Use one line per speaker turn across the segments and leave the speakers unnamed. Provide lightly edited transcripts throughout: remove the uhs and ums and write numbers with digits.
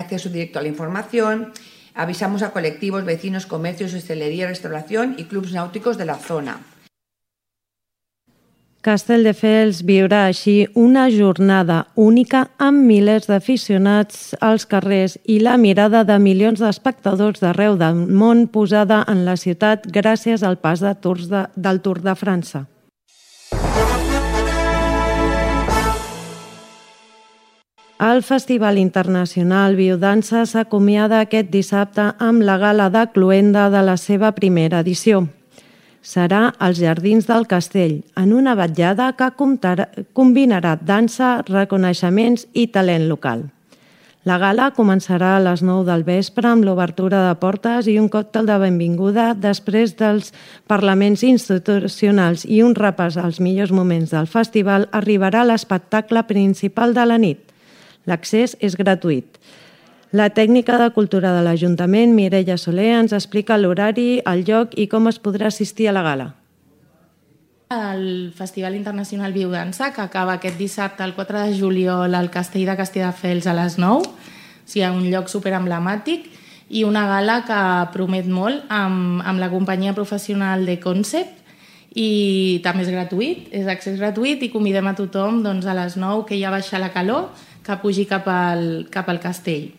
acceso directo a la información. Avisamos a colectivos, vecinos, comercios, hostelería, restauración y clubs náuticos de la zona.
Castelldefels viurà així una jornada única amb milers d'aficionats als carrers i la mirada de milions d'espectadors d'arreu del món posada en la ciutat gràcies al pas del Tour de França. El Festival Internacional Biodança s'acomiada aquest dissabte amb la gala de cloenda de la seva primera edició. Serà als Jardins del Castell, en una vetllada que combinarà dansa, reconeixements i talent local. La gala començarà a les 9 del vespre amb l'obertura de portes i un còctel de benvinguda després dels parlaments institucionals i un repàs als millors moments del festival arribarà l'espectacle principal de la nit. L'accés és gratuït. La tècnica de cultura de l'Ajuntament, Mireia Soler, ens explica l'horari, el lloc i com es podrà assistir a la gala.
El Festival Internacional Biodança, que acaba aquest dissabte, el 4 de juliol, al Castell de Castelldefels a les 9, o sigui, un lloc superemblemàtic, i una gala que promet molt amb la companyia professional de Concept, i també és gratuït, és accés gratuït, i convidem a tothom a les 9, que ja baixa la calor, que pugi cap al castell.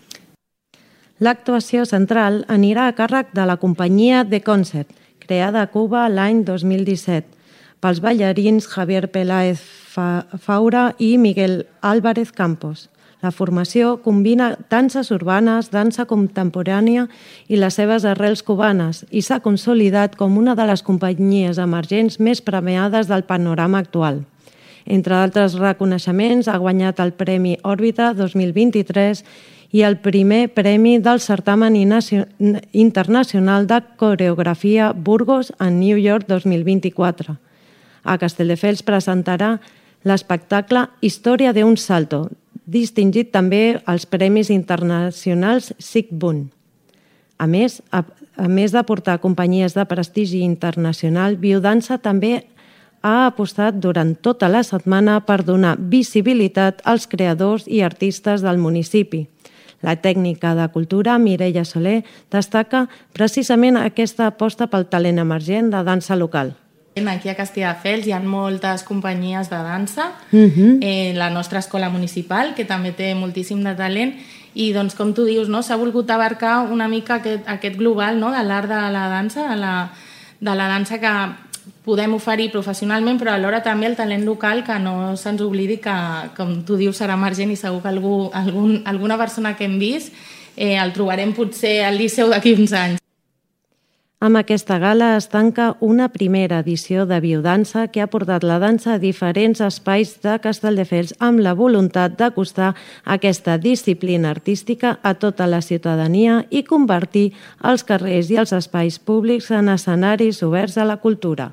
L'actuació central anirà a càrrec de la companyia The Concept, creada a Cuba l'any 2017, pels ballarins Javier Peláez Faura i Miguel Álvarez Campos. La formació combina danses urbanes, dansa contemporània i les seves arrels cubanes i s'ha consolidat com una de les companyies emergents més premiades del panorama actual. Entre altres reconeixements, ha guanyat el Premi Òrbita 2023 i el primer premi del certamen internacional de coreografia Burgos en New York 2024. A Castelldefels presentarà l'espectacle Història d'un salto, distingit també als Premis Internacionals SIGBUN. A més de portar companyies de prestigi internacional, Biodança també ha apostat durant tota la setmana per donar visibilitat als creadors i artistes del municipi. La tècnica de cultura, Mireia Soler, destaca precisament aquesta aposta pel talent emergent de dansa local.
Aquí a Castelldefels hi ha moltes companyies de dansa, la nostra escola municipal, que també té moltíssim de talent, i doncs, com tu dius, s'ha volgut abarcar una mica aquest global de l'art de la dansa, de la dansa que podem oferir professionalment, però alhora també el talent local, que no se'ns oblidi que, com tu dius, serà emergent i segur que alguna persona que hem vist el trobarem potser al Liceu d'aquí uns anys.
Amb aquesta gala es tanca una primera edició de Biodança que ha portat la dansa a diferents espais de Castelldefels amb la voluntat d'acostar aquesta disciplina artística a tota la ciutadania i convertir els carrers i els espais públics en escenaris oberts a la cultura.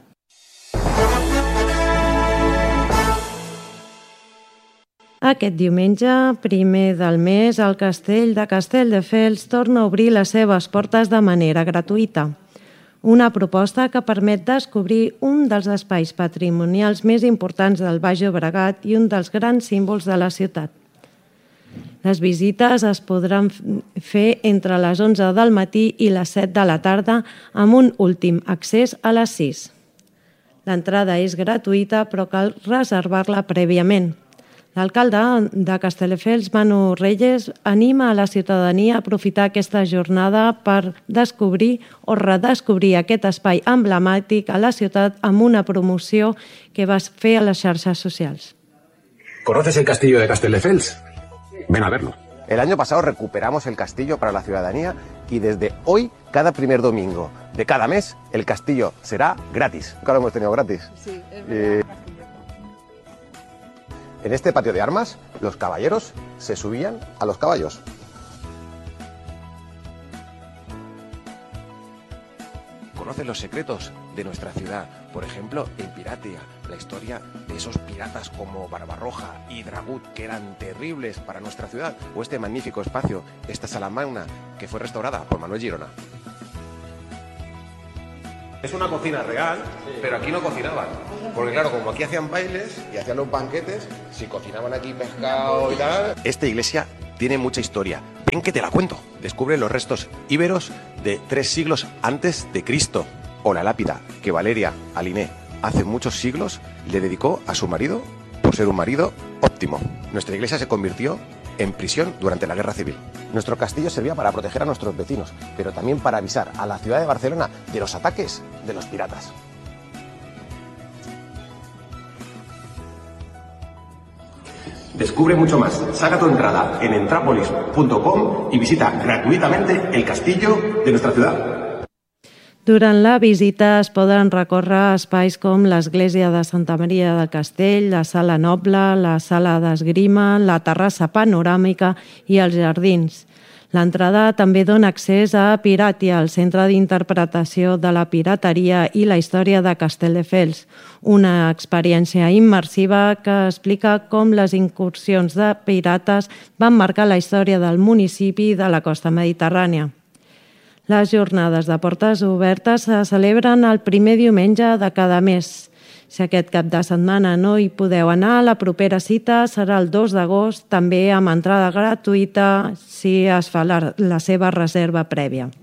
Aquest diumenge, primer del mes, el Castell de Castelldefels torna a obrir les seves portes de manera gratuïta. Una proposta que permet descobrir un dels espais patrimonials més importants del Baix Llobregat i un dels grans símbols de la ciutat. Les visites es podran fer entre les 11 del matí i les 7 de la tarda amb un últim accés a les 6. L'entrada és gratuïta però cal reservar-la prèviament. L'alcalde de Castelldefels, Manu Reyes, anima a la ciutadania a aprofitar aquesta jornada per descobrir o redescobrir aquest espai emblemàtic a la ciutat amb una promoció que va fer a les xarxes socials.
¿Conoces el castillo de Castelldefels? Ven a verlo.
El año pasado recuperamos el castillo para la ciudadanía y desde hoy, cada primer domingo de cada mes, el castillo será gratis. Nunca lo hemos tenido gratis.
Sí, es verdad.
En este patio de armas, los caballeros se subían a los caballos.
Conoce los secretos de nuestra ciudad. Por ejemplo, en Piratia, la historia de esos piratas como Barbarroja y Dragut, que eran terribles para nuestra ciudad. O este magnífico espacio, esta sala magna, que fue restaurada por Manuel Girona. Es una cocina real, pero aquí no cocinaban. Porque claro, como aquí hacían bailes y hacían los banquetes, si cocinaban aquí pescado y tal... Esta iglesia tiene mucha historia. Ven que te la cuento. Descubre los restos íberos de 3 siglos antes de Cristo, o la lápida que Valeria Aliné hace muchos siglos le dedicó a su marido por ser un marido óptimo. Nuestra iglesia se convirtió en prisión durante la Guerra Civil. Nuestro castillo servía para proteger a nuestros vecinos, pero también para avisar a la ciudad de Barcelona de los ataques de los piratas.
Descubre mucho más. Saca tu entrada en entrapolis.com y visita gratuitamente el castillo de nuestra ciudad.
Durant la visita es poden recórrer espais com l'església de Santa Maria del Castell, la sala noble, la sala d'esgrima, la terrassa panoràmica i els jardins. L'entrada també dona accés a Piratia, el centre d'interpretació de la pirateria i la història de Castelldefels, una experiència immersiva que explica com les incursions de pirates van marcar la història del municipi de la costa mediterrània. Les jornades de portes obertes se celebren el primer diumenge de cada mes. Si aquest cap de setmana no hi podeu anar, la propera cita serà el 2 d'agost, també amb entrada gratuïta si es fa la seva reserva prèvia.